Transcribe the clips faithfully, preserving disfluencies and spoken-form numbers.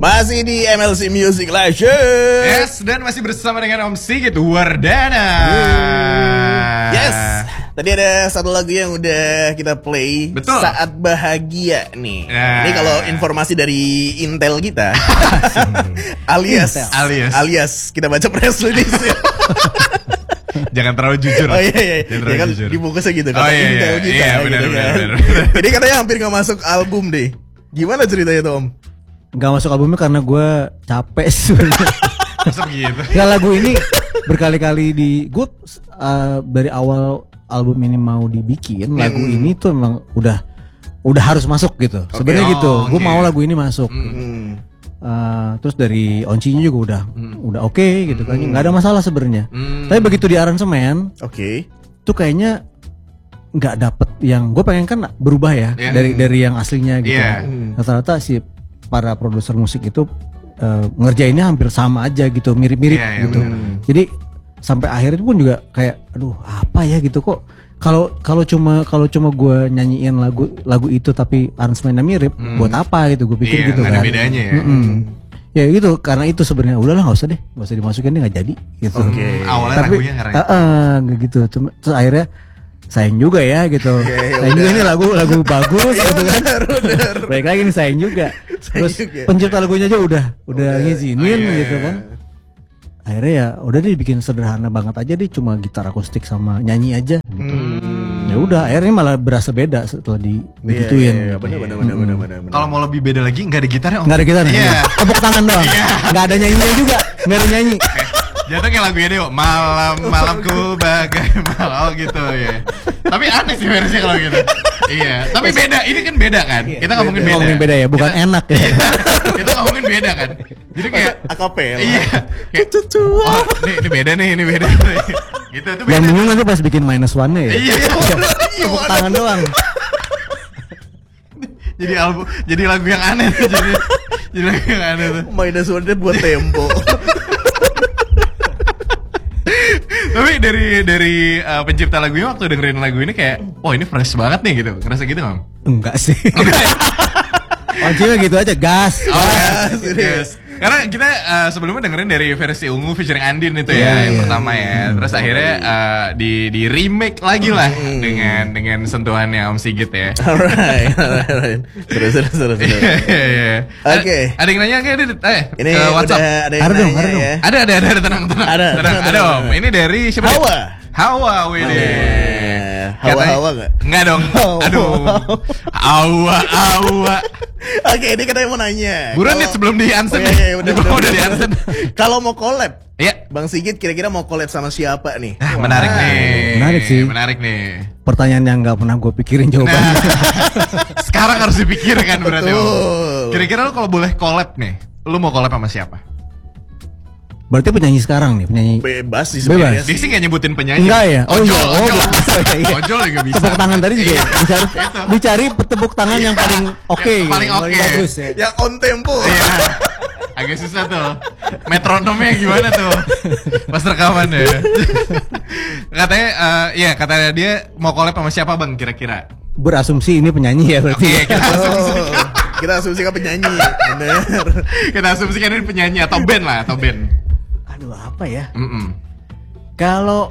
Masih di M L C Music Live Show. Yes, dan masih bersama dengan Om Sigit Wardana. Yes. Tadi ada satu lagu yang udah kita play. Betul. Saat Bahagia nih. Nah. Ini kalau informasi dari Intel kita alias Intel. alias alias kita baca press release. Jangan terlalu jujur. Oh iya iya. Jangan Ya kan jujur. dibungkusnya gitu Oh, kata iya, Intel iya. kita. Iya, benar, gitu benar, kan. benar, benar. Jadi katanya hampir gak masuk album deh. Gimana ceritanya tuh Om? Gak masuk albumnya karena gue capek sebenarnya. Masa gitu? Gak, lagu ini berkali-kali di gue uh, dari awal album ini mau dibikin, lagu Hmm. ini tuh emang udah udah harus masuk gitu. Sebenarnya Oh, gitu. Gue oke. mau lagu ini masuk. Hmm. Uh, terus dari oncinya juga udah Hmm. udah oke okay, gitu kan. Nggak ada masalah sebenarnya. Hmm. Tapi begitu di aransemen Oke. tuh kayaknya nggak dapet yang gue pengen kan berubah ya Yeah. dari dari yang aslinya gitu. Yeah. Rata-rata si para produser musik itu uh, ngerjainnya hampir sama aja gitu, mirip-mirip Yeah, yeah, gitu. bener. Jadi sampai akhirnya pun juga kayak aduh apa ya gitu kok. Kalau kalau cuma kalau cuma gue nyanyiin lagu lagu itu tapi aransemennya mirip, Hmm. buat apa gitu gue pikir Iya, gitu nggak kan. ada bedanya ya. Mm-mm. Ya gitu karena itu sebenarnya udahlah nggak usah deh, nggak usah dimasukin deh nggak jadi gitu. Oke. Awalnya Tapi lagunya nggak uh, uh, nggak gitu. Cuma, terus akhirnya sayang juga ya gitu. Sayang juga ini lagu lagu bagus gitu kan. Baik lagi nih sayang juga. Terus juga. pencipta lagunya aja udah udah ngizinin Oh, iya, gitu iya. kan. Akhirnya ya udah deh bikin sederhana banget aja deh, cuma gitar akustik sama nyanyi aja. Hmm. Ya udah akhirnya malah berasa beda setelah di Iya, digituin. iya, iya. Benar benar benar benar benar. Kalau mau lebih beda lagi nggak ada gitarnya Om. Nggak ada gitar, Iya. tepuk tangan doang. Nggak ada nyanyinya juga, nggak ada nyanyi. Jatuh kayak lagunya deh, malam malamku bagai malam oh, gitu ya. Tapi aneh sih versinya kalau gitu. Iya, tapi beda. Ini kan beda kan? Kita ngomongin beda. Ngomongin beda ya, bukan Kita- enak ya. Kita ngomongin beda kan? Jadi kayak akapela. iya. Kayak, oh, ini, ini beda nih, ini beda. Gitu itu beda. Yang bingung nanti pas bikin minus one-nya ya. Iya. Tepuk tangan doang. Jadi album, jadi lagu yang aneh tuh. Jadi, jadi lagu yang aneh tuh. Minus one buat tempo. Tapi dari dari uh, pencipta lagunya waktu dengerin lagu ini kayak, oh ini fresh banget nih gitu. Ngerasa gitu nggak? Enggak sih. Kuncinya gitu aja, gas. Oh, Ah, yes, serius. yes. Karena kita uh, sebelumnya dengerin dari versi ungu featuring Andin itu ya, Iya, yang iya. pertama ya. Terus akhirnya uh, di di remake lagi lah dengan dengan sentuhannya Om Sigit ya. Alright, alright, alright. Terus terus terus. terus. Iya, iya. Oke. Ada yang nanya nggak Dit? Eh, Ini ke WhatsApp. udah ada yang Ada dong, nanya ada dong. ya. Ada, ada, ada, ada, tenang, tenang. Ada, tenang, tenang, ada tenang, Om. tenang. Ini dari siapa? Dit? Hawa. Hawa, Wede. Eh, Hawa-hawa nggak? Enggak dong. Hawa. Aduh. Hawa, Hawa. Oke, ini katanya mau nanya. Buruan nih Kalau- sebelum di answer. Oh, iya, iya, udah, udah, udah udah. di answer. Kalau mau collab, Iya. Bang Sigit kira-kira mau collab sama siapa nih? Ah, menarik Wah. nih. Menarik sih. Menarik nih. Pertanyaan yang nggak pernah gue pikirin jawabannya. Sekarang harus dipikirkan berarti. Om. Betul. Kira-kira lu kalau boleh collab nih, lu mau collab sama siapa? Berarti penyanyi sekarang nih, penyanyi. Bebas sih sebenarnya. Dia sih nggak nyebutin penyanyi. Enggak ya? Oh Ojol, iya, oh, ojol. bisa, iya, iya. Ojol juga bisa. Tepuk tangan tadi juga Iya. dicari, dicari tepuk tangan yang paling oke, Yang paling gitu, oke. bagus ya. Yang on tempo. Iya. Agak susah tuh. Metronomnya gimana tuh? Pas rekaman ya. Katanya, eh, ya katanya dia mau collab sama siapa Bang kira-kira? Berasumsi ini penyanyi ya berarti. Oke, kita asumsi. Oh, kita asumsikan penyanyi. Bener. Kita asumsikan ini penyanyi atau band lah, atau band. Aduh apa ya? Mm-mm. Kalau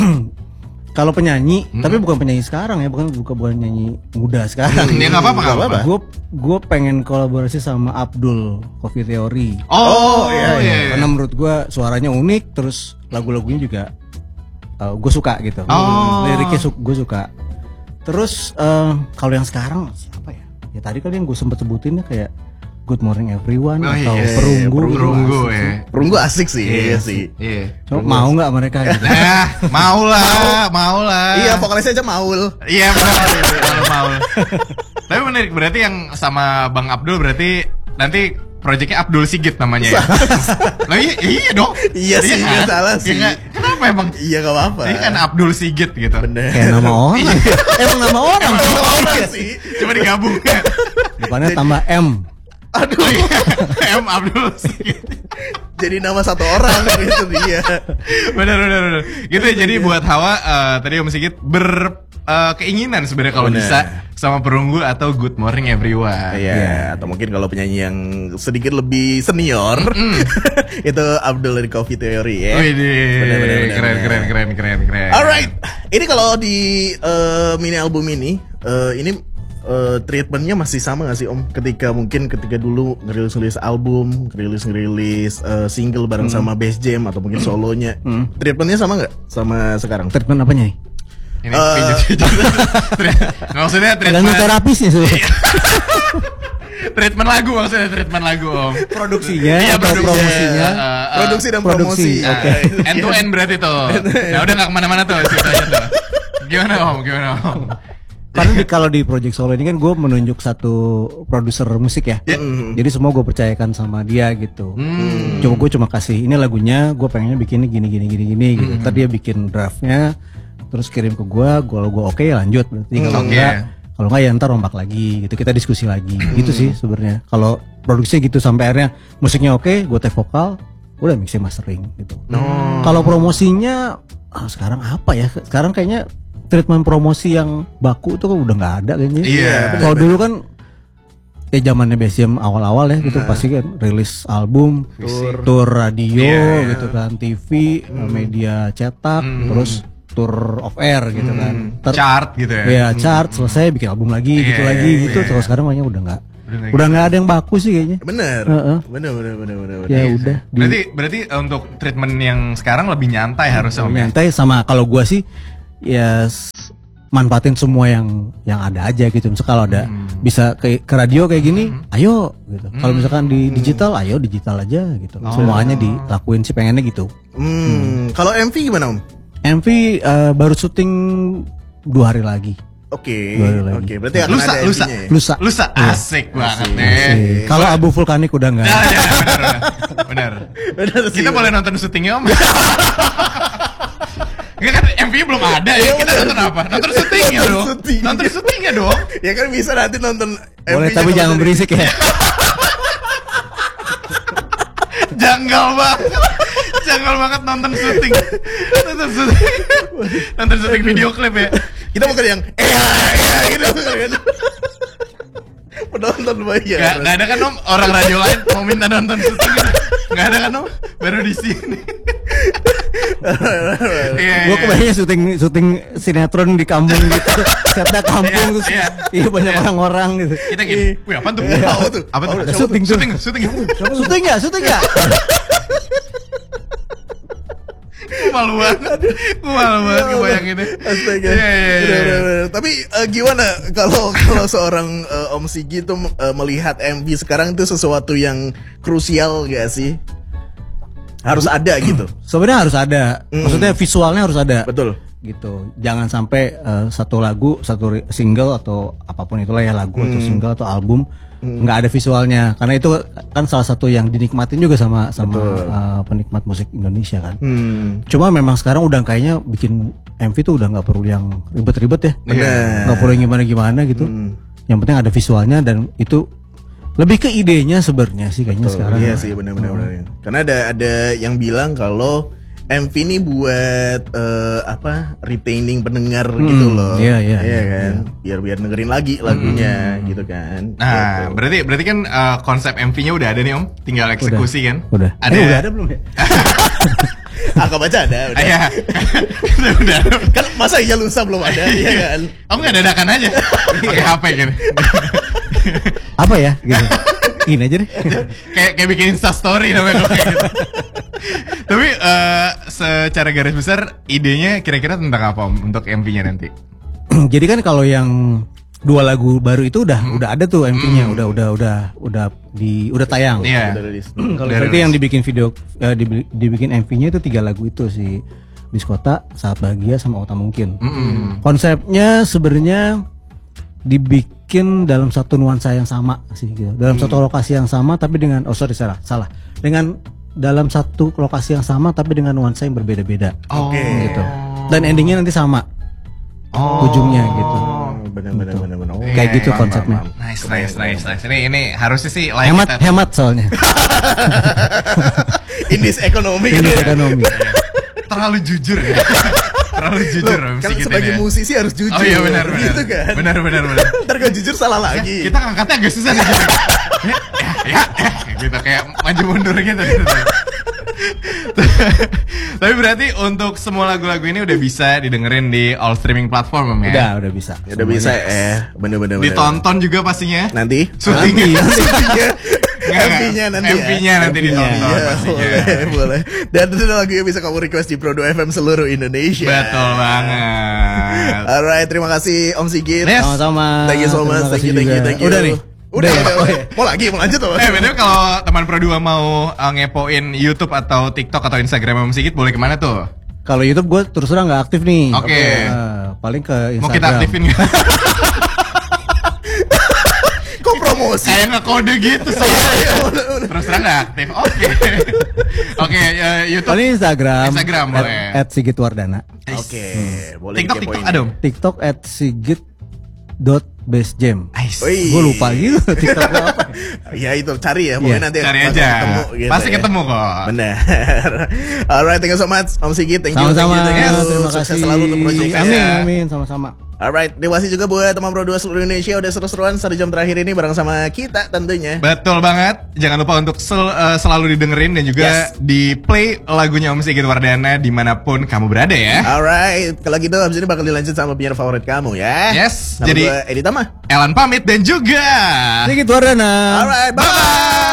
kalau penyanyi, tapi bukan penyanyi sekarang ya, bukan bukan bukan penyanyi muda sekarang. Ya nggak apa-apa, nggak apa-apa. Gue gue pengen kolaborasi sama Abdul Coffee Theory. Oh, iya, iya, iya. Karena menurut gue suaranya unik, terus lagu-lagunya juga gue suka gitu. Oh. Liriknya su- gue suka. Terus eh, kalau yang sekarang siapa ya? Ya tadi kan yang gue sempet sebutin ya kayak Good Morning Everyone Oh, atau iya. Perunggu. gitu. Perunggu Asik ya. sih. Perunggu asik sih, iya sih. Iya. Cuma mau nggak mereka gitu? Nah, mau lah, mau lah. Iya, vokalisnya aja Maul. Iya, benar. Kalau mau. Tapi menarik, berarti yang sama Bang Abdul berarti nanti proyeknya Abdul Sigit namanya ya. Lah iya, iya dong. Iya sih, nggak salah sih. Iya, nggak? Kenapa emang? Iya, gak apa-apa. Ini kan Abdul Sigit gitu. Bener. Kayak nama orang. Emang nama orang. Orang sih. Cuma digabung. Depannya tambah M. Aduh, M Abdul Sigit. jadi nama satu orang gitu dia. Benar, benar, benar. Gitu ya, jadi buat Hawa eh, tadi Om Sigit ber uh, keinginan sebenarnya kalau Bener. bisa sama Perunggu atau Good Morning Everyone. Iya, Iya. atau mungkin kalau penyanyi yang sedikit lebih senior itu Abdul dari Coffee Theory ya. Wih, Bener, bener, bener, keren, bener. keren, keren, keren, keren. Alright, ini kalau di eh, mini album ini, eh, ini eh, treatmentnya masih sama gak sih Om? Ketika mungkin ketika dulu ngerilis-ngerilis album, ngerilis-ngerilis eh, single bareng sama bass jam atau mungkin solonya, treatmentnya sama nggak sama sekarang? Treatment apanya nih? Ini Eh, pijat-pijat. Maksudnya Tergantung treatment, terapisnya sih. treatment lagu maksudnya treatment lagu Om. Produksinya Iya, atau produksi. promosinya. Uh, uh, Produksi dan produksi. promosi. Nah, Oke. end to end berarti tuh. Nah udah nggak kemana-mana tuh ceritanya tuh. Gimana Om? Gimana Om? Karena di, kalau di project solo ini kan gue menunjuk satu produser musik ya. Ya. Jadi semua gue percayakan sama dia gitu. Hmm. Cuma gue cuma kasih ini lagunya, gue pengennya bikinnya gini gini gini gini gitu. Hmm. Ntar dia bikin draftnya, terus kirim ke gue, gue gue oke lanjut. Berarti kalau Oke. enggak, kalau enggak ya ntar rombak lagi gitu. Kita diskusi lagi. Gitu sih sebenarnya. Kalau produksinya gitu sampai akhirnya musiknya oke, gue take vokal, udah mixing mastering gitu. Kalau promosinya ah, sekarang apa ya? Sekarang kayaknya treatment promosi yang baku tuh kan udah nggak ada kayaknya. Iya. Kalau dulu kan ya zamannya B S M awal-awal ya gitu pasti kan rilis album, Tour. tour radio Iya. gitu kan, T V, media cetak, terus tour of air gitu kan. Ter- Chart gitu ya. ya chart selesai bikin album lagi gitu Iya, lagi iya, gitu. iya. Terus sekarang kayaknya udah nggak, Udah nggak udah nggak ada yang baku sih kayaknya. Bener. Heeh. Bener, bener, bener, bener, bener. Ya udah. di- Berarti berarti untuk treatment yang sekarang lebih nyantai harusnya Om. ya? nyantai sama kalau gua sih ya s- manfaatin semua yang yang ada aja gitu. Misal kalau ada bisa ke, ke radio kayak gini, ayo gitu. Kalau misalkan di digital, ayo digital aja gitu. Semuanya dilakuin sih pengennya gitu. Hmm, kalau M V gimana Om? M V eh, baru syuting dua hari lagi. Oke, Boleh lagi. oke. Berarti akan Lusa, ada lusa. M V-nya ya? Lusa. Lusa asik banget nih. Eh, Kalau abu vulkanik udah enggak. Ya, ya, benar, benar. Bener sih, Kita bener. boleh nonton syutingnya Om. Enggak kan M V belum ada ya. Kita nonton apa? Nonton syutingnya Nonton dong. syuting. Nonton syutingnya dong. Ya kan bisa nanti nonton M V-nya Boleh tapi kalau jangan dari- berisik ya. Janggal banget. Janggal banget nonton syuting. Nonton syuting. Nonton syuting video klip ya. Kita bukan yang eh ya gitu kan. Penonton banyak. Gak, gak ada kan Om orang radio lain mau minta nonton syuting gitu. Gak ada kan Om. Baru di sini. Iya, Gue iya. kebayangnya syuting syuting sinetron di kampung gitu. Setnya kampung Iya, terus iya. iya banyak Iya. orang-orang gitu. Kita gini. Wih, apaan tuh? Apa tuh? Apa tuh? Apa Ada syuting tuh. Syuting, syuting. Syuting ya, syuting ya. Gue malu banget. Gue malu banget kebayanginnya. Astaga. Iya, iya, iya. Bener, bener, bener. Tapi eh, gimana kalau kalau seorang eh, Om Sigi tuh eh, melihat M V sekarang itu sesuatu yang krusial gak sih? Harus ada gitu. Sebenarnya harus ada. Maksudnya visualnya harus ada. Betul. Gitu. Jangan sampai eh, satu lagu, satu ri- single atau apapun itulah ya lagu atau single atau album nggak ada visualnya. Karena itu kan salah satu yang dinikmatin juga sama sama eh, penikmat musik Indonesia kan. Hmm. Cuma memang sekarang udah kayaknya bikin M V tuh udah nggak perlu yang ribet-ribet ya. Bener. Nggak perlu yang gimana-gimana gitu. Yang penting ada visualnya dan itu lebih ke idenya sebenarnya sih kayaknya sekarang. Iya sih benar-benar. benar. Karena ada ada yang bilang kalau M V ini buat eh, apa retaining pendengar gitu loh. iya, iya, Iya iya, kan. Biar biar dengerin lagi lagunya gitu kan. Nah, berarti berarti kan uh, konsep M V-nya udah ada nih Om, tinggal eksekusi kan? Udah. Ada. Eh, udah ada belum ya? Ah, kau baca ada. Udah. Iya. Udah. Kan masa iya lusa belum ada, iya kan? Om nggak dadakan aja, pakai H P gitu. Apa ya gitu. Gini aja deh. kayak kayak bikin Insta story namanya kalau kayak gitu. Tapi eh, secara garis besar idenya kira-kira tentang apa Om untuk M V-nya nanti? Jadi kan kalau yang dua lagu baru itu udah udah ada tuh M V-nya, udah udah udah udah di udah tayang. Iya. Udah rilis. Kalau Udah berarti rilis. yang dibikin video eh, dibi- dibikin M V-nya itu tiga lagu itu si Biskota, Saat Bahagia sama Otak Mungkin. Konsepnya sebenarnya dibikin dalam satu nuansa yang sama sih gitu. Dalam satu lokasi yang sama tapi dengan oh sorry salah salah. Dengan dalam satu lokasi yang sama tapi dengan nuansa yang berbeda-beda. Oke. Gitu. Dan endingnya nanti sama. Oh. Ujungnya gitu. Benar-benar benar-benar. Oh. Kayak gitu paham, konsepnya. paham, paham. Nice, nice, nice, nice. Ini ini harusnya sih layak Hemat kita- hemat soalnya. In this economy. Ini ekonomi. terlalu jujur ya. Terlalu jujur Om Kan Sigit sebagai ini. musisi harus jujur. Oh iya benar benar. Gitu kan. Benar benar benar. Ntar kalau jujur salah lagi. Kita ngangkatnya agak susah nih gitu. Ya, ya, ya, gitu kayak maju mundur gitu. gitu. Tapi berarti untuk semua lagu-lagu ini udah bisa didengerin di all streaming platform Om ya. Udah, udah bisa. Ya udah bisa eh bener-bener. Ditonton juga pastinya. Nanti. Syutingnya. M V-nya nanti ya. M V-nya nanti ditonton Iya, pastinya. boleh, boleh. Dan itu lagunya bisa kamu request di Pro dua F M seluruh Indonesia. Betul banget. Alright, terima kasih Om Sigit. Yes. Sama-sama. Thank you so much. Terima Thank you, kasih thank you, juga. thank you. Udah nih. Udah, Udah ya? udah, udah. Mau lagi, mau lanjut tuh. Eh, betul kalau teman Pro dua mau uh, ngepoin YouTube atau TikTok atau Instagram Om Sigit boleh kemana tuh? Kalau YouTube gue terus terang nggak aktif nih. Oke. Eh, paling ke Instagram. Mau kita aktifin nggak? Kok promosi? Kayak ngekode gitu sih. Terus terang nggak aktif. Oke. Oke, uh, YouTube. Paling Instagram. Instagram at, boleh. at Sigit Wardana. Oke, boleh TikTok dikepoin. TikTok ada Om. TikTok at Sigit dot base jam. Ais. Wih. Gue lupa gitu TikTok gua apa. Ya itu cari ya, pokoknya Iya. nanti Cari pasti aja. ketemu gitu Pasti ya. ketemu kok. Benar. Alright, thank you so much Om Sigit. Thank you, Sama-sama. thank you, thank you. Terima Sukses kasih. selalu untuk proyeknya. Amin, amin, sama-sama. Alright, terima kasih juga buat teman Pro dua seluruh Indonesia udah seru-seruan satu jam terakhir ini bareng sama kita tentunya. Betul banget. Jangan lupa untuk sel- uh, selalu didengerin dan juga Yes. di play lagunya Om Sigit Wardana dimanapun kamu berada ya. Alright, kalau gitu abis ini bakal dilanjut sama penyiar favorit kamu ya. Yes, Nama jadi- gua Edi Tama. Elan pamit dan juga Sigit Wardana. Alright, bye. bye.